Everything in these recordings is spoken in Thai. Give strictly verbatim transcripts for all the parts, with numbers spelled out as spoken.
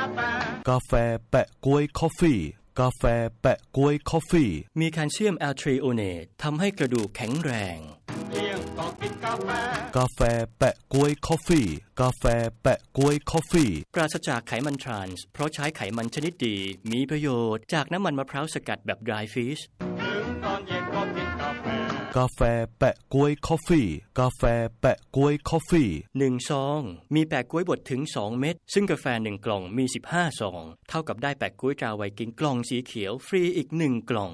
กาแฟแปะก๊วยคอฟฟี่กาแฟแปะก๊วยคอฟฟี่มีแคลเซียมแอลทริโอเนตทำให้กระดูกแข็งแรงกาแฟแปะก๊วยคอฟฟี่กาแฟแปะก๊วยคอฟฟี่ปราศจากไขมันทรานส์เพราะใช้ไขมันชนิดดีมีประโยชน์จากน้ำมันมะพร้าวสกัดแบบ dry fish กาแฟแปะก๊วยคอฟฟี่กาแฟแปะก๊วยคอฟฟี่หนึ่งซองมีแปะก๊วยบดถึงสองเม็ดซึ่งกาแฟหนึ่งกล่องมีสิบห้าซองเท่ากับได้แปะก๊วยตราไวกิ้งกล่องสีเขียวฟรีอีกหนึ่งกล่อง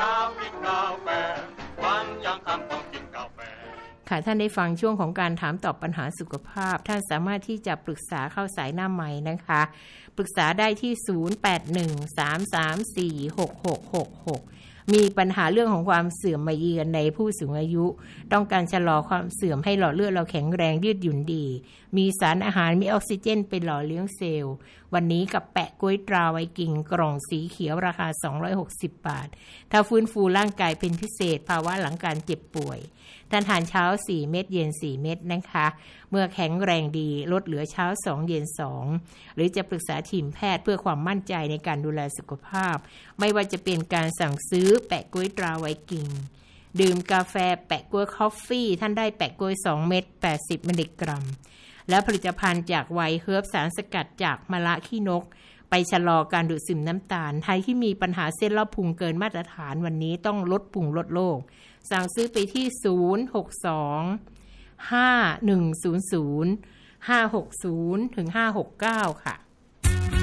ค่ะท่านได้ฟังช่วงของการถามตอบปัญหาสุขภาพท่านสามารถที่จะปรึกษาเข้าสายหน้าใหม่นะคะปรึกษาได้ที่ศูนย์ แปด หนึ่ง สาม สาม สี่ หก หก หก หกมีปัญหาเรื่องของความเสื่อมมาเยือนในผู้สูงอายุต้องการชะลอความเสื่อมให้หลอดเลือดเราแข็งแรงยืดหยุ่นดีมีสารอาหารมีออกซิเจนเป็นหล่อเลี้ยงเซลล์วันนี้กับแปะก๊วยตราไวกิ้งกล่องสีเขียวราคาสองร้อยหกสิบบาทถ้าฟื้นฟูร่างกายเป็นพิเศษภาวะหลังการเจ็บป่วยท่านทานเช้าสี่เม็ดเย็นสี่เม็ดนะคะเมื่อแข็งแรงดีลดเหลือเช้าสองเย็นสองหรือจะปรึกษาทีมแพทย์เพื่อความมั่นใจในการดูแลสุขภาพไม่ว่าจะเป็นการสั่งซื้อแปะก๊วยตราไวกิ้งดื่มกาแฟแปะก๊วยคอฟฟี่ท่านได้แปะก๊วยสองเม็ดแปดสิบมิลลิกรัมและผลิตภัณฑ์จากไวเฮิร์บสารสกัดจากมะระขี้นกไปชะลอการดูดซึมน้ำตาลใครที่มีปัญหาเส้นรอบพุงเกินมาตรฐานวันนี้ต้องลดพุงลดโรคสั่งซื้อไปที่ศูนย์ หก สอง ห้า หนึ่ง ศูนย์ ศูนย์ ห้า หก ศูนย์ ถึง ห้า หก เก้าค่ะ